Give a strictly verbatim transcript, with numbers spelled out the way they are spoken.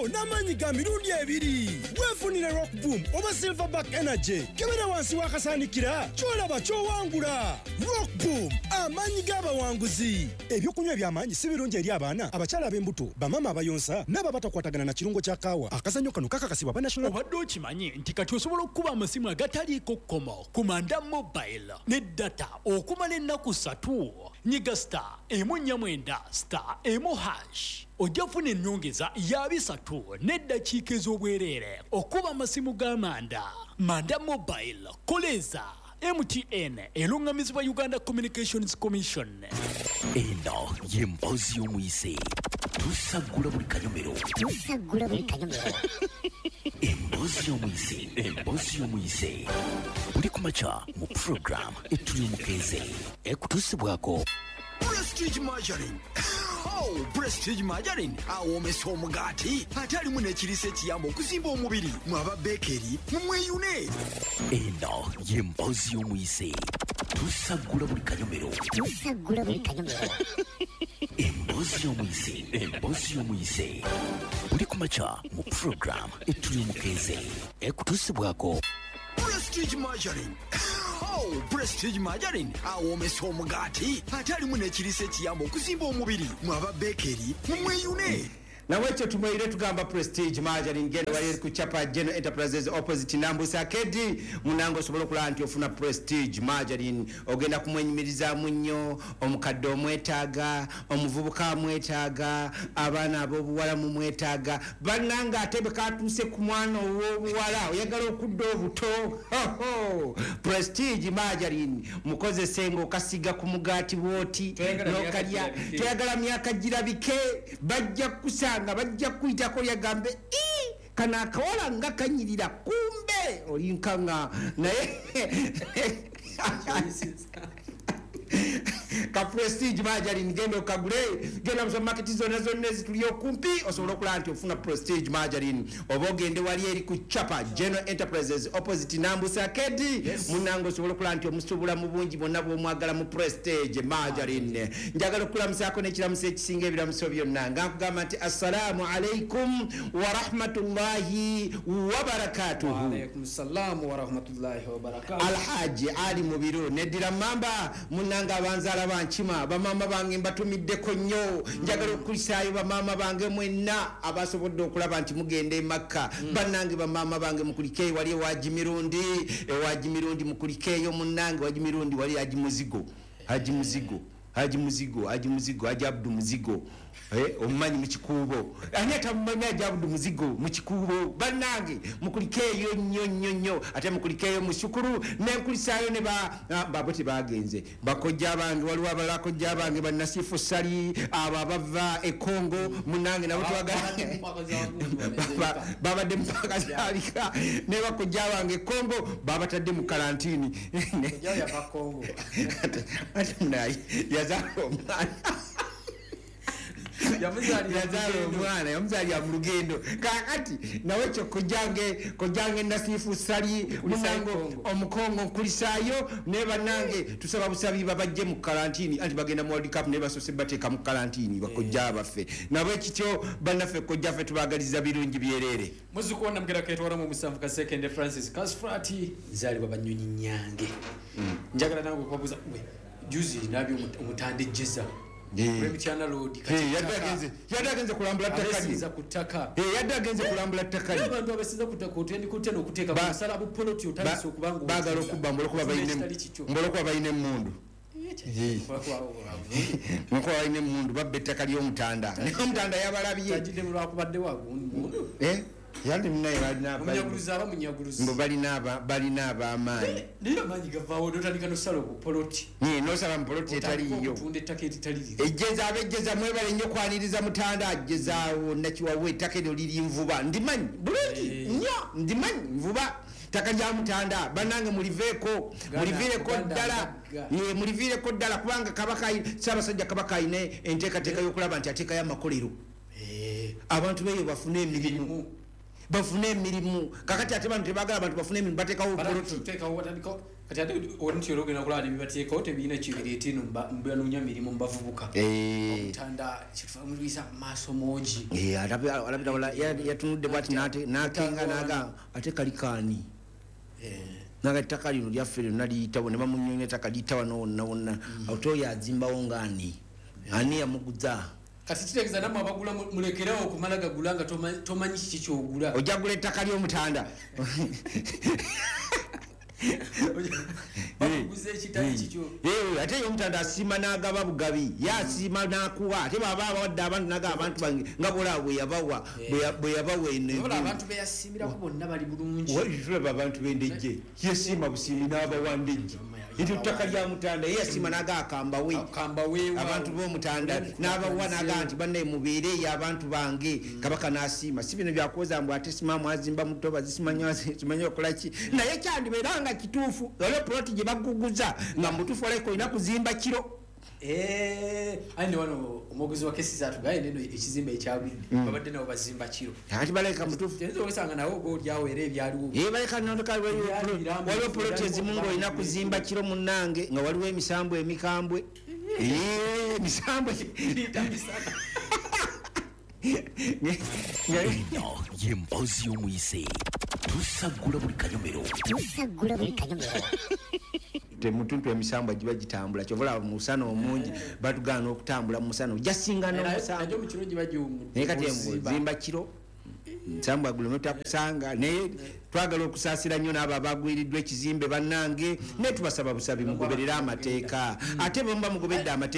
nnyo n'amaanyi ga mirundi ebiri. Weefunire Rock Boom oba Silverback Energy. Kebera wansi w'akasaanikira ky'olaba ky'owangula. Rock Boom, amaanyi g'abawanguzi. Ebyokunywa eby'amaanyi si birungi eri abaana, abakyala ab'embuto, bamama abayonsa n'ababatakwatagana na kirungo kya kaawa. Akazannyo kano kakakasibwa ba National. Obadde okimanyi nti kati osobola okukuba amasimu agataliiko kkomo ku Manda Mobile ne data okumala ennaku ssatu. Nyiga star emu nnya mwenda star emu hash. Ojja kufuna ennyongeza ya bisatu n'eddakiika ez'obwereere okuba amasimu ga Manda. Manda Mobile koleza M T N elungamizibwa Uganda Communications Commission. Eno ye Mboozi y'Omuyise. Tusagula buli kanyomero. Tusagula buli kanyomero. Emboozi y'Omuyise. Emboozi y'Omuyise. Buli kumakya mu program etuli omukeeze. Ekutuusibwako Prestige Margarine. Oh, Prestige Margarine. Awomesa omugaati ate alimu n'ekiriisa ekiyamba okuzimba omubiri. Mwaba bakery mumweyune. Eno ye Mboozi y'Omuyise. Tusagula buli kanyomero. Tusagula buli kanyomero. Emboozi y'Omuyise. Emboozi y'Omuyise. Buli kumakya mu program etuli omukeeze. Ekutuusibwako Prestige Margarine. Oh, Prestige Margarine. Awomesa omugaati ate alimu n'ekiriisa ekiyamba okuzimba omubiri. Mwaba bakery mumweyune. Nawe ekyo tumweyire tugamba Prestige Margarine genda wali ku Chapa General Enterprises opposite Nambusa Arcade munango osobola okulaba nti ofuna Prestige Margarine ogenda kumwenyumiriza munnyo omukadde omwetaaga omuvubuka amwetaaga abaana ab'obuwala mu mwetaaga bannanga ate bekatuuse ku mwana ow'obuwala oyagala okudda obuto Prestige Margarine mukozese ng'okasiga ku mugaati bwoti n'okalya toyagala myaka girabike bajja kusa nga bajja kuyitako yagambe i kana akawala nga kanyirira kumbe olinkanga naye ka Prestige Margarine genda okagule genda mu supermarket zonna zonna ezituli okumpi osobola okulaba nti ofuna Prestige Margarine oba ogende wali eri ku Chapa General Enterprises opposite Nambusa Arcade munango osobola okulaba nti omusubula mu bungi bonna bw'omwagala mu Prestige Margarine. Njagala okulamusaako n'ekiramuso ekisinga ebiramuso byonna nga nkugamba nti assalamu alaikum wa rahmatullahi wa barakatuhu. Wa alaikum salaam wa rahmatullahi wa barakatuhu. Alhaji Ali Mubiru neddira mamba munanga abanzala bankima bamama bange mbatumiddeko nnyo njagala okulisaayo bamama bange mwenna abasobodde okulaba nti mugende e Makka bannange bamama bange mukulikeeyo wali ewaji mirundi ewaji mirundi mukulikeeyo munnange waji mirundi wali Haji Muzigo Haji Muzigo Haji Muzigo Haji Muzigo Haji Abdu Muzigo eh omumanyi mu kikuubo ani atamumanyi Haji Abdu Muzigo mu kikuubo bannange mukulikeeyo nnyo nnyo nnyo ate mukulikeeyo mu Shukuru n'enkulisaayo ne ba babo tebagenze bakojja abantu waliwo abalakojja abange bannasifu sali abo abava e Congo munnange nabo twagala babadde mpaka zalika ne bakojja abange Congo babatadde mu karantini ya ba Congo ate nayi yazalo omwana yamuzali yazalo omwana yamuzali mu lugendo kakati nawe kyo kujange kujange nasifu sali munango omukongo kulisaayo ne banange tusaba busabi babajje mu karantini anti bagenda mu World Cup ne basose bateeka mu karantini bakojja baffe nabo ekityo banaffe kojja ffe tubagaliza birungi byerere muzikuona mgira ketwara mu musanvu ka second Francis Kasfrati zali babanyonyi nyange njagala nango kubabuza we juzi nabyo umutandijeza Premichana Road eh yadagenze yadagenze kulambula takali za kutaka eh yadagenze kulambula takali abantu abasiza kutaka otendi kutena okuteka basala bu poloti otali sokubangu bagala okubambula kuba bayine mbolo kuba bayine mundu Mko bayine mundu babbe takali omutanda ne omutanda yabalabiye tajide mu lwakubadde wagundu eh yandi mnaye balina munyaguruza aba munyaguruza mbo balina aba balina aba amani niyo manyi gavawo dotandika no salo ku poloti ni no sala mu poloti etaliyo tunde taketi taliri ejeza abejeza mwebale nnyo kwaniriza mutanda ajezaawo nakiwawe taketi liri nvuba ndimanyi bulungi nnyo ndimanyi nvuba takanja mutanda banange muliveko mulivireko ddala ye mulivireko ddala kubanga kabaka Ssaabasajja kabaka ine enteka teka yokulaba nti ateka ya makolero eh abantu beyo bafune emirimu bafune emirimu kakati ate bantu tebagala abantu bafune emirimu batekawo poloti kati ate onti ologenda kulaba nebibateekawo tebiina kibiriiti no mbanoonya mirimu mbavubuka omutanda kitufamulisa maaso mogi alabira yatunudde bwati nakenga naga ate kalikaani naga ettaka lino lyaffe lyonna liyitawo ne bamunyonya ettaka liyitawa nowonna wonna otoyo azimbawo ngaani ani yamuguza kati kitegeeza namwe abagula mulekerawo okumala gagula nga tomanyi kiki kyogula ojja gula ettaka ly'omutanda ate y'omutanda asiima n'agaba bugabi yasiima n'akuwa ate baba abawadde abantu naga abantu bange nga bolaba bwe yabawa bwe yabawa abantu beyasiimirako bonna bali bulungi tulaba abantu b'endejje yesiima busiimi n'abawa ndejje ekyo ttaka lya mutanda ye yasiima naga akambawe abantu b'omutanda n'abawa naga nti bannaye mubeereeyo abantu bange kabaka n'asiima si bino byakuwoza mbw ate simaamu azimba mutoba zisimanyi okolaki naye kyandibeera nga kituufu olwo poloti gye baguguza nga mutuufu oleko olina kuzimba kiro andi wano omwogezi wa kesi zatugaye neno ekizimba ekyagwidde babadde nabo bazimba kiro ati baleka mutuufu tezowesanga nawe golyawo era ebyaliwo baleka waliwo poloti ezimu ngaolina kuzimba kiro munnange nga waliwo emisambwe emikambwe emisambwe eno yempozi y'omuyise tusagula buli kanyomero tusagula buli kanyomero temutuntu emisambwa giba gitambula kyobola mu musana omungi batugaana okutambula mu musana jasinga naye kati zimba kiro nsambwa gulimu takusanga naye twagala okusaasira nnyo n'abo abagwiriddwa ekizimbe bannange naye tubasaba busabi mugoberere amateeka ate bwe muba mugobedde amateeka